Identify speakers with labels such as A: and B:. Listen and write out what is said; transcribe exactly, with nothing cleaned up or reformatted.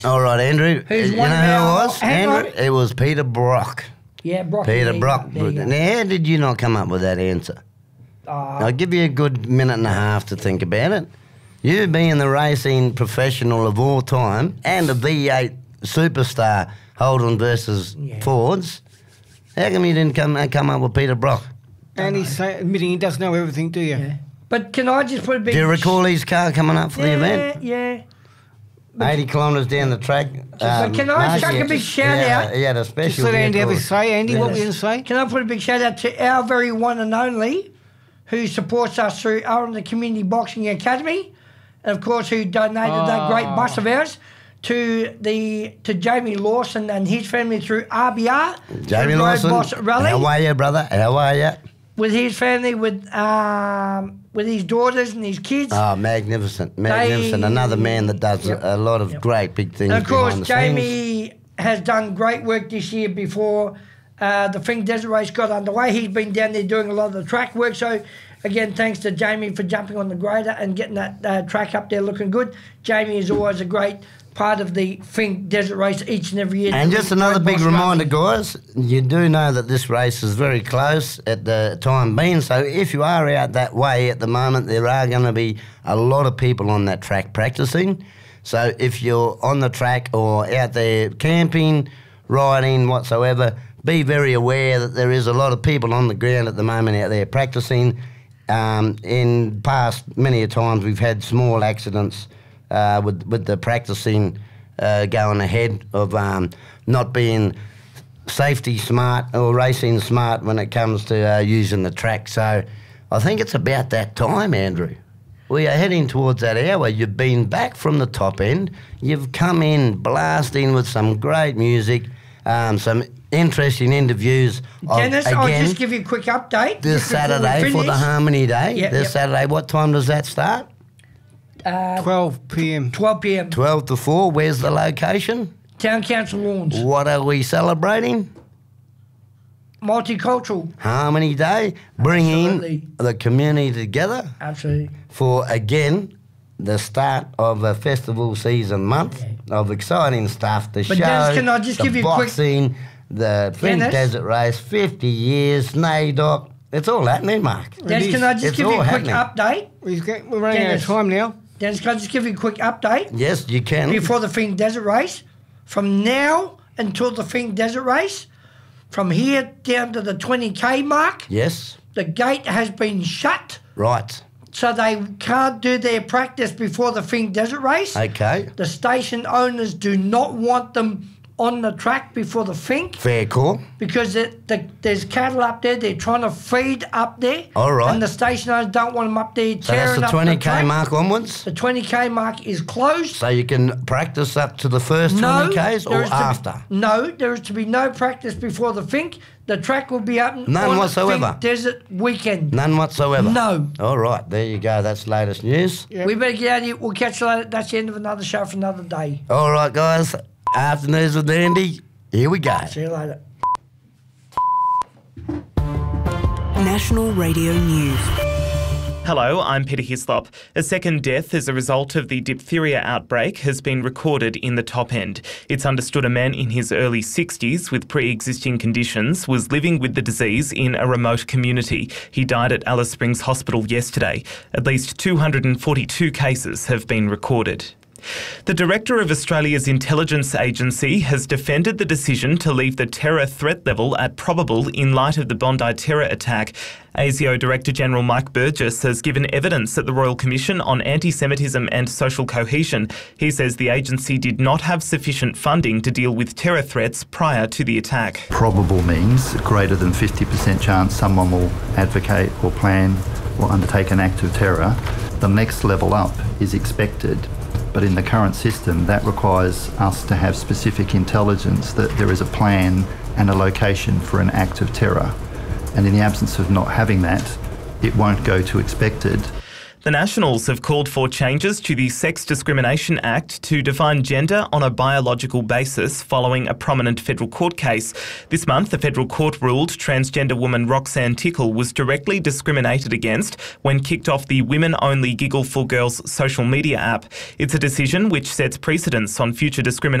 A: All right, Andrew.
B: Who's
A: you
B: one
A: know
B: of
A: who it
B: our-
A: was,
B: hang
A: Andrew?
B: on.
A: It was Peter Brock.
B: Yeah, Brock.
A: Peter Brock.
B: There you go.
A: Now, how did you not come up with that answer?
B: Uh,
A: I'll give you a good minute and a half to think about it. You being the racing professional of all time and a V eight superstar, Holden versus
B: Yeah.
A: Fords, how come you didn't come uh, come up with Peter Brock?
C: And he's say, admitting he doesn't know everything, do you?
B: yeah. But can I just put a big...
A: Do you recall his car coming up for
B: yeah,
A: the event?
B: Yeah,
A: eighty kilometres down the track. Um,
B: can I
A: Mark,
B: chuck a
A: he-
B: big shout
A: he had a-
B: out?
A: He had a
C: Just
A: special...
C: let Andy have
A: vehicle.
C: his say. Andy, what
A: Yes.
C: were you going to say?
B: Can I put a big shout out to our very one and only, who supports us through our the Community Boxing Academy, and of course who donated that great
C: Oh.
B: bus of ours to the to Jamie Lawson and his family through R B R.
A: Jamie
B: through Road
A: Lawson,
B: Boss Rally,
A: how are you, brother? How are you?
B: with his family, with um, with his daughters and his kids.
A: Oh, magnificent, magnificent.
B: They-
A: Another man that does
B: Yep.
A: a lot of
B: Yep.
A: great big things
B: And of course,
A: behind the scenes.
B: Jamie has done great work this year before uh, the Fink Desert Race got underway. He's been down there doing a lot of the track work. So, again, thanks to Jamie for jumping on the grader and getting that uh, track up there looking good. Jamie is always a great part of the Fink Desert Race each and every year.
A: And just another
B: Road
A: big
B: Boss
A: reminder,
B: Rally.
A: guys, you do know that this race is very close at the time being, so if you are out that way at the moment, there are going to be a lot of people on that track practicing. So if you're on the track or out there camping, riding, whatsoever, be very aware that there is a lot of people on the ground at the moment out there practicing. Um, in past, many a times we've had small accidents uh, with, with the practicing uh, going ahead of um, not being safety smart or racing smart when it comes to uh, using the track. So I think it's about that time, Andrew. We are heading towards that hour. You've been back from the top end. You've come in blasting with some great music, um, some interesting interviews. of,
B: Dennis, I'll
A: again,
B: just give you a quick update.
A: this
B: just before we
A: Saturday for the
B: finish.
A: Harmony Day.
B: Yep,
A: this
B: yep.
A: Saturday, what time does that start?
C: twelve p m.
B: twelve p m.
A: twelve to four. Where's the location?
B: Town Council Lawns.
A: What are we celebrating?
B: Multicultural.
A: Harmony Day, bringing
B: Absolutely.
A: the community together
B: Absolutely.
A: for, again, the start of a festival season month of exciting stuff. The
B: But
A: show,
B: Dennis, can I just
A: the
B: give you a quick-
A: boxing, the Fink
B: Dennis?
A: Desert Race, fifty years, NAIDOC. It's all happening, Mark.
B: Dennis,
C: is.
B: can I just
A: It's
B: give you
A: all
B: a quick
A: happening.
B: update?
C: We've got, we're running
B: Dennis.
C: out of time now.
B: Dennis, can I just give you a quick update?
A: Yes, you can.
B: Before the Fink Desert Race, from now until the Fink Desert Race, from here down to the twenty K mark,
A: Yes,
B: the gate has been shut,
A: right.
B: so they can't do their practice before the Fink Desert Race.
A: Okay,
B: The station owners do not want them on the track before the Fink
A: fair call.
B: because it, the, there's cattle up there. They're trying to feed up there.
A: All right.
B: And the station owners don't want them up there
A: So
B: tearing
A: that's the
B: up
A: twenty
B: the
A: K
B: track.
A: mark onwards?
B: The twenty K mark is closed.
A: So you can practice up to the first
B: No,
A: twenty Ks
B: there
A: or
B: is to be-
A: after?
B: no, there is to be no practice before the Fink. The track will be up
A: None
B: on
A: whatsoever?
B: Fink Desert weekend.
A: None whatsoever?
B: No.
A: All right, there you go. That's latest news.
C: Yep.
B: We better get out of here. We'll catch you later. That's the end of another show for another day.
A: All right, guys. Afternoons with Andy. Here we go.
B: See you later.
D: National Radio News.
E: Hello, I'm Peter Hislop. A second death as a result of the diphtheria outbreak has been recorded in the Top End. It's understood a man in his early sixties with pre-existing conditions was living with the disease in a remote community. He died at Alice Springs Hospital yesterday. At least two hundred forty-two cases have been recorded. The Director of Australia's Intelligence Agency has defended the decision to leave the terror threat level at probable in light of the Bondi terror attack. A S I O Director General Mike Burgess has given evidence at the Royal Commission on Anti-Semitism and Social Cohesion. He says the agency did not have sufficient funding to deal with terror threats prior to the attack.
F: Probable means greater than fifty percent chance someone will advocate or plan or undertake an act of terror. The next level up is expected. But in the current system, that requires us to have specific intelligence that there is a plan and a location for an act of terror. And in the absence of not having that, it won't go to expected.
E: The Nationals have called for changes to the Sex Discrimination Act to define gender on a biological basis following a prominent federal court case. This month, the federal court ruled transgender woman Roxanne Tickle was directly discriminated against when kicked off the women-only Giggle for Girls social media app. It's a decision which sets precedents on future discrimination